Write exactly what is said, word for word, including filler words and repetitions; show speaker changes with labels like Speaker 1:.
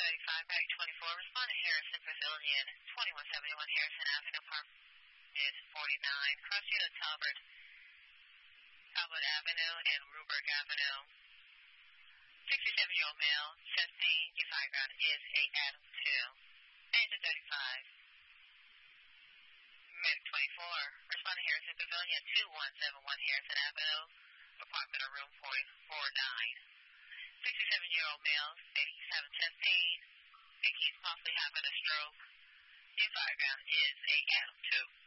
Speaker 1: thirty-five, Pack twenty-four, respond to Harrison Pavilion, twenty-one seventy-one Harrison Avenue, apartment is forty-nine, cross unit Talbot, Talbot Avenue and Ruberg Avenue. sixty-seven-year-old male, chest pain, your fire ground is eight Adam two. Engine thirty-five. Medic twenty-four, respond to Harrison Pavilion, two one seven one Harrison Avenue, apartment or room point four nine. sixty-seven-year-old male, eighty-seven chest pain, think he's possibly having a stroke. Your fire ground is eight Adam two.